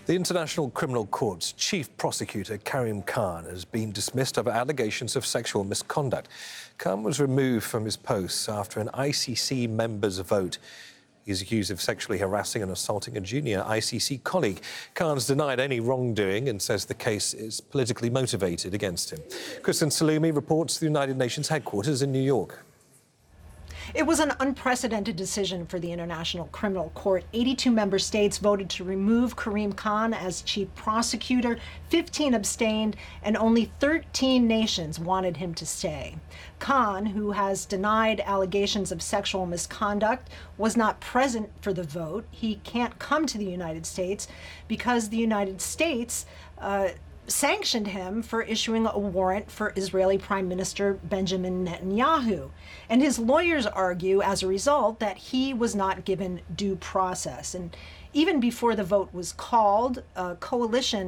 The International Criminal Court's chief prosecutor, Karim Khan, has been dismissed over allegations of sexual misconduct. Khan was removed from his post after an ICC member's vote. He's accused of sexually harassing and assaulting a junior ICC colleague. Khan's denied any wrongdoing and says the case is politically motivated against him. Kristen Salumi reports to the United Nations headquarters in New York. It was an unprecedented decision for the International Criminal Court. 82 member states voted to remove Karim Khan as chief prosecutor, 15 abstained, and only 13 nations wanted him to stay. Khan, who has denied allegations of sexual misconduct, was not present for the vote. He can't come to the United States because the United States sanctioned him for issuing a warrant for Israeli Prime Minister Benjamin Netanyahu. And his lawyers argue, as a result, that he was not given due process. And even before the vote was called, a coalition